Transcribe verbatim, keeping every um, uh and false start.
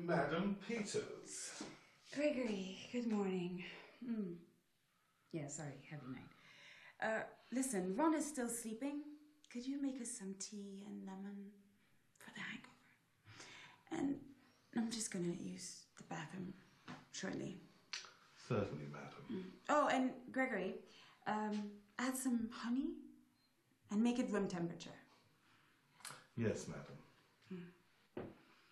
Madam Peters. Gregory, good morning. Mm. Yeah, sorry, heavy night. Uh, listen, Ron is still sleeping. Could you make us some tea and lemon for the hangover? And I'm just gonna use the bathroom shortly. Certainly, madam. Mm. Oh, and Gregory, um, add some honey and make it room temperature. Yes, madam. Mm.